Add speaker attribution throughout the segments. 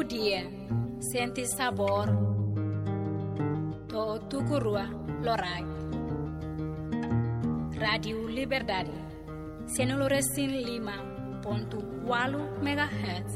Speaker 1: dia, senti sabor, to tukurua lorai. Radio Liberdade, 105.8 MHz.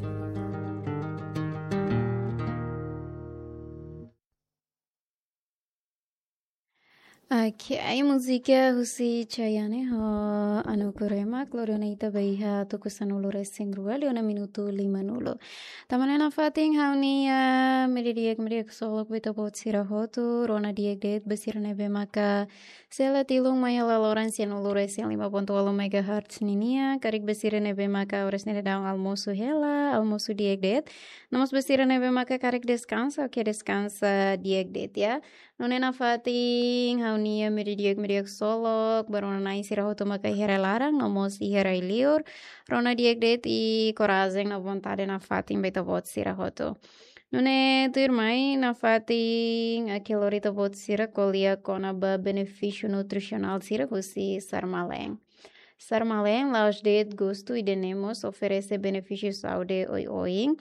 Speaker 2: Oke, musika husi chayane ho anukurema klorona ita baiha tukusan ulure singrua leona minuto 5 Tamanena fating hauni meridiek solok bita pot sirahotu rona diek det besirane bemaka sela tilung maya laloran sian ulure sian 5.8 MHz ninia karik besirane bemaka ores nede daung almosu hela almosu diek det namos besirane bemaka karik descansa oke descansa diek det ya. Nonena fating haunia meridiek solok barona nai sirahotu makai here larang nomos i here liur rona diek det i korazeng na vontade na fating beta bot sirahotu. Nune tuir mai na fating akilorita bot sira kolia kona ba benefício nutricional sira husi sarmaleng. Sarmaleng laos det gosto idenemos oferece benefícios saúde oi.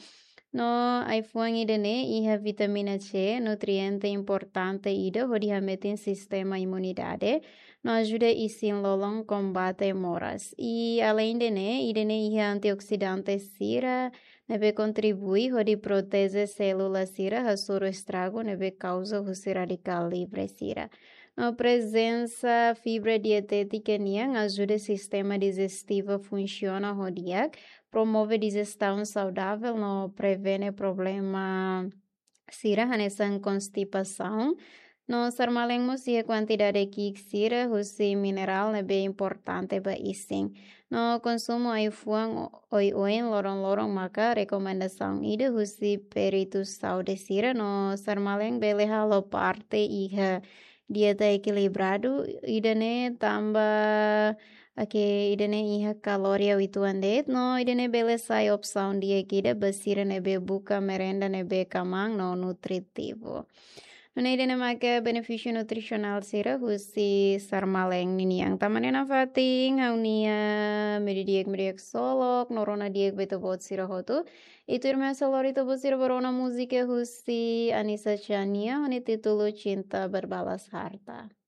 Speaker 2: No iPhone idene iha vitamina C, nutriente importante ida hodihametin sistema imunidade, no ajuda isin lolong combate moras. E além dene, idene iha antioxidante sira, nebe contribui hodi protege células sira, hasuro estrago, nebe causa husi radical livre sira. No presença fibra dietética niang ajuda sistema digestivo funciona hodiak, promove digestão saudável, não prevene problema sira, hanesan constipação. No sarmalengmos e a quantidade de sira, husi mineral é bem importante para isso. No consumo iPhone oi lorong maka recomendação ida husi peritus saúde sira, no sarmaleng bele halo parte iha dieta equilibrado, idane tambah idane iha kaloria wituandet no idane bele sai opção dia kida basira nebe buka merenda nebe kamang no nutritivo. No idane maka benefício nutricional sira husi sarmaleng niniang tamanena fating haunia meridiek solok norona diek beto bot sira hotu. Itu irma salorito bot sira barona musika husi Anissa Chania honi titulo Cinta Berbalas Harta.